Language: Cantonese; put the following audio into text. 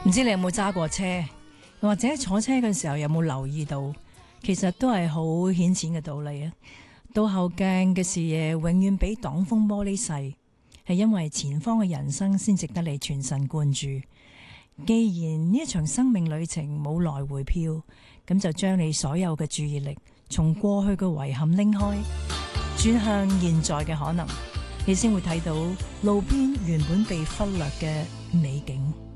唔知你有冇揸過車，或者坐車嘅時候有冇留意到，其實都係好顯淺嘅道理啊。倒後鏡嘅視野永遠比擋風玻璃細，係因為前方嘅人生先值得你全神貫注。既然呢一場生命旅程冇來回票，咁就將你所有嘅注意力從過去嘅遺憾拎開，轉向現在嘅可能，你先會睇到路邊原本被忽略嘅美景。